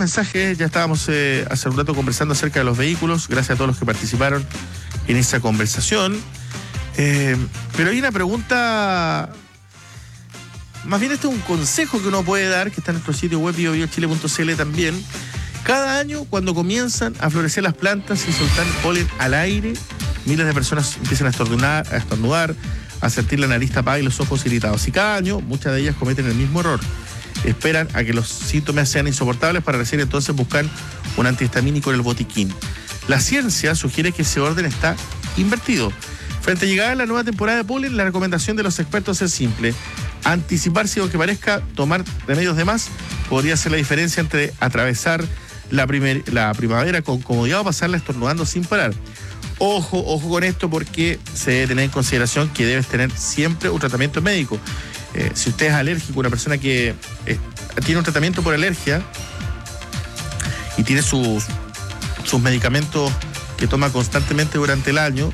mensajes. Ya estábamos hace un rato conversando acerca de los vehículos. Gracias a todos los que participaron en esa conversación. Pero hay una pregunta, más bien este es un consejo que uno puede dar, que está en nuestro sitio web biobiochile.cl también. Cada año, cuando comienzan a florecer las plantas y soltar polen al aire, miles de personas empiezan a estornudar, a sentir la nariz tapada y los ojos irritados. Y cada año, muchas de ellas cometen el mismo error. Esperan a que los síntomas sean insoportables para recién entonces buscar un antihistamínico en el botiquín. La ciencia sugiere que ese orden está invertido. Frente a llegar a la nueva temporada de polen, la recomendación de los expertos es simple: anticiparse, aunque parezca tomar remedios de más, podría ser la diferencia entre atravesar la primavera con comodidad o pasarla estornudando sin parar. Ojo con esto, porque se debe tener en consideración que debes tener siempre un tratamiento médico. Si usted es alérgico, una persona que tiene un tratamiento por alergia y tiene sus medicamentos que toma constantemente durante el año,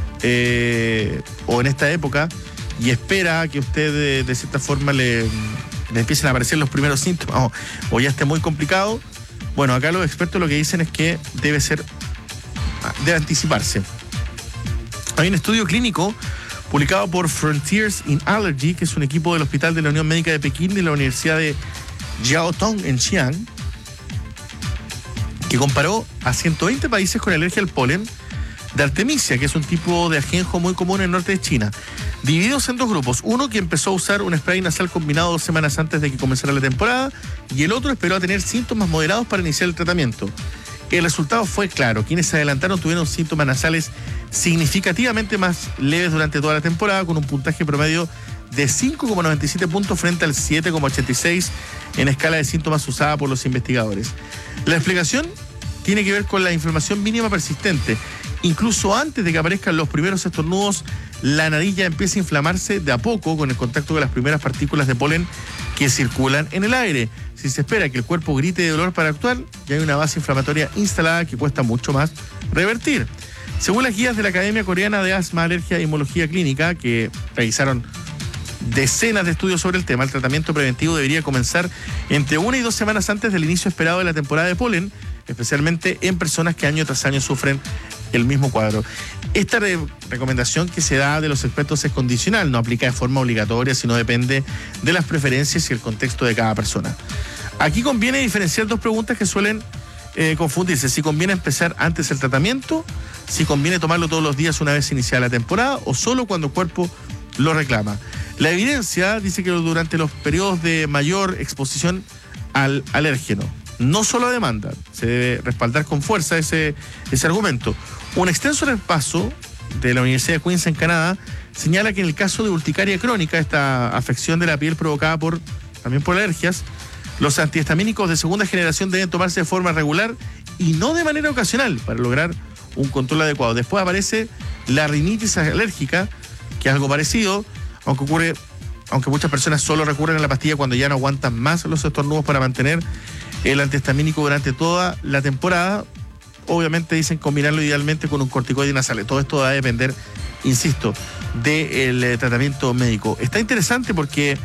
o en esta época, y espera que usted de cierta forma le empiecen a aparecer los primeros síntomas o ya esté muy complicado, bueno, acá los expertos lo que dicen es que debe anticiparse. Hay un estudio clínico publicado por Frontiers in Allergy, que es un equipo del Hospital de la Unión Médica de Pekín y de la Universidad de Jiao Tong en Xi'an, que comparó a 120 países con alergia al polen de Artemisia, que es un tipo de ajenjo muy común en el norte de China, divididos en dos grupos. Uno que empezó a usar un spray nasal combinado 2 semanas antes de que comenzara la temporada, y el otro esperó a tener síntomas moderados para iniciar el tratamiento. El resultado fue claro: quienes se adelantaron tuvieron síntomas nasales significativamente más leves durante toda la temporada, con un puntaje promedio de 5,97 puntos frente al 7,86 en escala de síntomas usada por los investigadores. La explicación tiene que ver con la inflamación mínima persistente. Incluso antes de que aparezcan los primeros estornudos, la nariz ya empieza a inflamarse de a poco con el contacto con las primeras partículas de polen que circulan en el aire. Si se espera que el cuerpo grite de dolor para actuar, ya hay una base inflamatoria instalada que cuesta mucho más revertir. Según las guías de la Academia Coreana de Asma, Alergia e Inmunología Clínica, que realizaron decenas de estudios sobre el tema, el tratamiento preventivo debería comenzar entre 1 y 2 semanas antes del inicio esperado de la temporada de polen, especialmente en personas que año tras año sufren el mismo cuadro. Esta recomendación que se da de los expertos es condicional, no aplica de forma obligatoria, sino depende de las preferencias y el contexto de cada persona. Aquí conviene diferenciar dos preguntas que suelen confundirse: si conviene empezar antes el tratamiento, si conviene tomarlo todos los días una vez iniciada la temporada, o solo cuando el cuerpo lo reclama. La evidencia dice que durante los periodos de mayor exposición al alérgeno, no solo a demanda, se debe respaldar con fuerza ese argumento. Un extenso repaso de la Universidad de Queens en Canadá señala que en el caso de urticaria crónica, esta afección de la piel provocada también por alergias, los antihistamínicos de segunda generación deben tomarse de forma regular y no de manera ocasional para lograr un control adecuado. Después aparece la rinitis alérgica, que es algo parecido, aunque muchas personas solo recurren a la pastilla cuando ya no aguantan más los estornudos para mantener el antihistamínico durante toda la temporada. Obviamente dicen combinarlo idealmente con un corticoide nasal. Todo esto va a depender, insisto, del tratamiento médico. Está interesante porque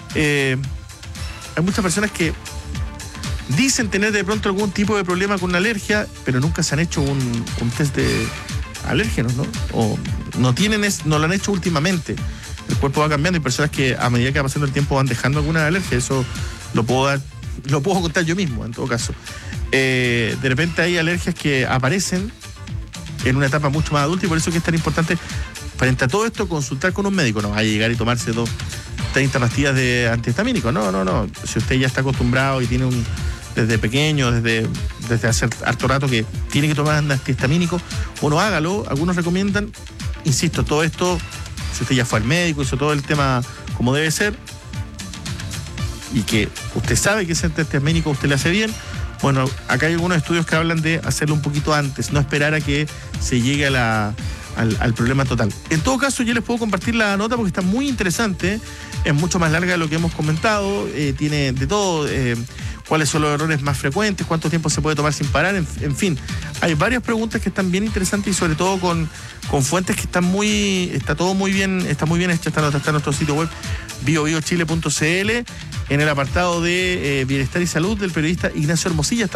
hay muchas personas que dicen tener de pronto algún tipo de problema con una alergia, pero nunca se han hecho un test de alérgenos, ¿no? O no lo han hecho últimamente. El cuerpo va cambiando y personas que a medida que va pasando el tiempo van dejando alguna alergia. Eso lo puedo contar yo mismo, en todo caso. De repente hay alergias que aparecen en una etapa mucho más adulta, y por eso que es tan importante, frente a todo esto, consultar con un médico. No vaya a llegar y tomarse 30 pastillas de antihistamínico. No. Si usted ya está acostumbrado y tiene desde pequeño, desde hace harto rato que tiene que tomar antihistamínico, uno hágalo. Algunos recomiendan, insisto, todo esto, si usted ya fue al médico, hizo todo el tema como debe ser, y que usted sabe que ese antihistamínico usted le hace bien, bueno, acá hay algunos estudios que hablan de hacerlo un poquito antes, no esperar a que se llegue al problema total. En todo caso, yo les puedo compartir la nota porque está muy interesante, es mucho más larga de lo que hemos comentado, tiene de todo, cuáles son los errores más frecuentes, cuánto tiempo se puede tomar sin parar, en fin. Hay varias preguntas que están bien interesantes y sobre todo con fuentes que está todo muy bien, está muy bien hecha. Esta nota está en nuestro sitio web biobiochile.cl en el apartado de Bienestar y Salud del periodista Ignacio Hermosilla.